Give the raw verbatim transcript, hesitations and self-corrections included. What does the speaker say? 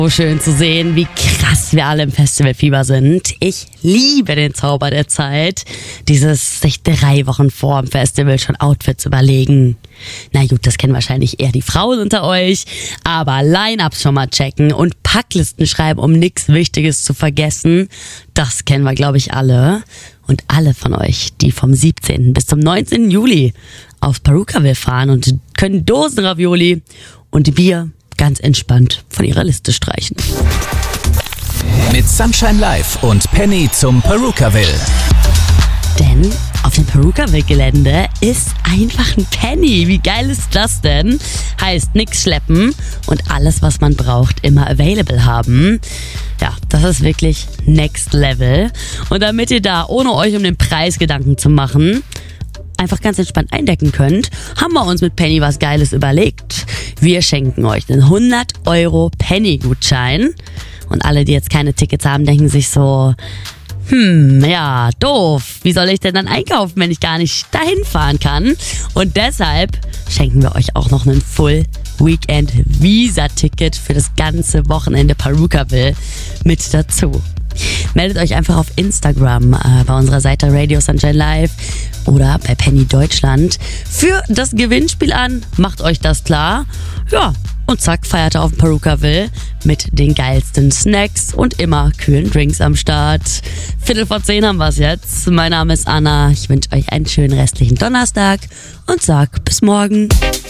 So schön zu sehen, wie krass wir alle im Festivalfieber sind. Ich liebe den Zauber der Zeit. Dieses sich drei Wochen vor dem Festival schon Outfits überlegen. Na gut, das kennen wahrscheinlich eher die Frauen unter euch. Aber Line-Ups schon mal checken und Packlisten schreiben, um nichts Wichtiges zu vergessen. Das kennen wir, glaube ich, alle. Und alle von euch, die vom siebzehnten bis zum neunzehnten Juli aufs Perukaville fahren und können Dosenravioli und Bier ganz entspannt von ihrer Liste streichen. Mit Sunshine Live und Penny zum Perukaville. Denn auf dem Perukaville-Gelände ist einfach ein Penny. Wie geil ist das denn? Heißt nix schleppen und alles, was man braucht, immer available haben. Ja, das ist wirklich next level. Und damit ihr da, ohne euch um den Preis Gedanken zu machen, einfach ganz entspannt eindecken könnt, haben wir uns mit Penny was Geiles überlegt. Wir schenken euch einen hundert Euro Penny-Gutschein. Und alle, die jetzt keine Tickets haben, denken sich so, hm, ja, doof. Wie soll ich denn dann einkaufen, wenn ich gar nicht dahin fahren kann? Und deshalb schenken wir euch auch noch einen Full Weekend Visa-Ticket für das ganze Wochenende Perukaville mit dazu. Meldet euch einfach auf Instagram äh, bei unserer Seite Radio Sunshine Live oder bei Penny Deutschland für das Gewinnspiel an. Macht euch das klar. Ja, und zack, feiert ihr auf dem Perukaville mit den geilsten Snacks und immer kühlen Drinks am Start. Viertel vor zehn haben wir es jetzt. Mein Name ist Anna. Ich wünsche euch einen schönen restlichen Donnerstag und sag bis morgen.